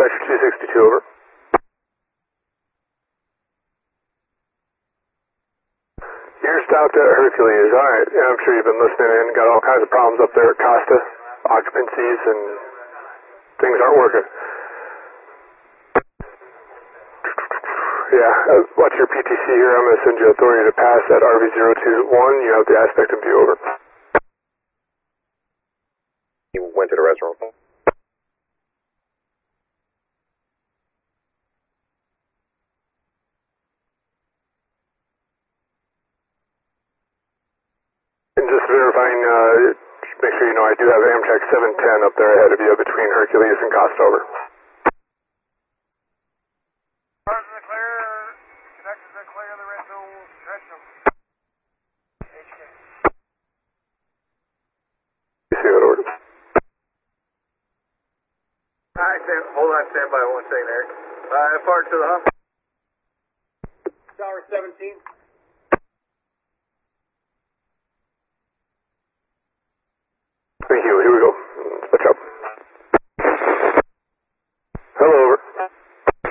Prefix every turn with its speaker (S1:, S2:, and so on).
S1: Dispatcher 262, over. You're stopped at Hercules. Alright, yeah, I'm sure you've been listening in. Got all kinds of problems up there at Costa. Occupancies and things aren't working. Yeah, watch your PTC here. I'm going to send you authority to pass at RV021. You have the aspect of view, over.
S2: You went to the restroom.
S1: And just verifying, make sure you know I do have Amtrak 710 up there ahead of you between Hercules and Costa, over.
S3: Cars are clear, connectors are clear, the red zone, stretch them. HK.
S1: You see that, over.
S3: Alright, hold on, stand by one second, Eric. Park to the hump. Tower 17.